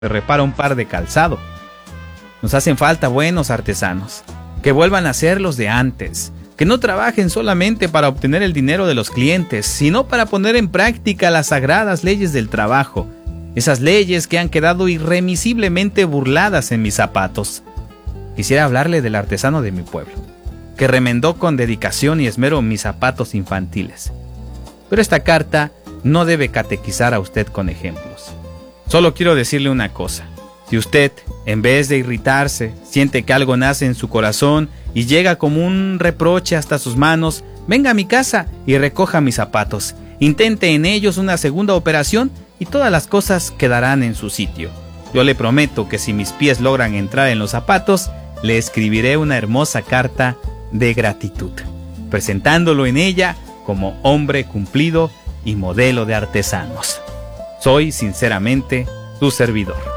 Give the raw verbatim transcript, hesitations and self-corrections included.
repara un par de calzado. Nos hacen falta buenos artesanos, que vuelvan a ser los de antes, que no trabajen solamente para obtener el dinero de los clientes, sino para poner en práctica las sagradas leyes del trabajo, esas leyes que han quedado irremisiblemente burladas en mis zapatos. Quisiera hablarle del artesano de mi pueblo, que remendó con dedicación y esmero mis zapatos infantiles. Pero esta carta no debe catequizar a usted con ejemplos. Solo quiero decirle una cosa. Si usted, en vez de irritarse, siente que algo nace en su corazón y llega como un reproche hasta sus manos, venga a mi casa y recoja mis zapatos. Intente en ellos una segunda operación y todas las cosas quedarán en su sitio. Yo le prometo que si mis pies logran entrar en los zapatos, le escribiré una hermosa carta de gratitud, presentándolo en ella como hombre cumplido y modelo de artesanos. Soy sinceramente su servidor.